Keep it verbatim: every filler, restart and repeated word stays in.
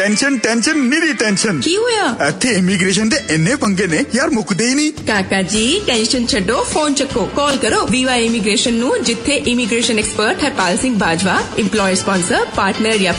Tension tension ਨਿਰੀ tension. ਕੀ ਹੋਇਆ? ਇੱਥੇ immigration ਦੇ ਇੰਨੇ ਪੰਗੇ ਨੇ ਯਾਰ, ਮੁੱਕਦੇ ਹੀ ਨਹੀਂ। ਕਾਕਾ ਜੀ ਟੈਨਸ਼ਨ ਛੱਡੋ, ਫੋਨ ਚੱਕੋ, ਕਾਲ ਕਰੋ ਵੀਵਾ ਇਮੀਗ੍ਰੇਸ਼ਨ ਨੂੰ, ਜਿੱਥੇ immigration expert Harpal Singh Bajwa, ਇੰਪਲੋयर sponsor, partner या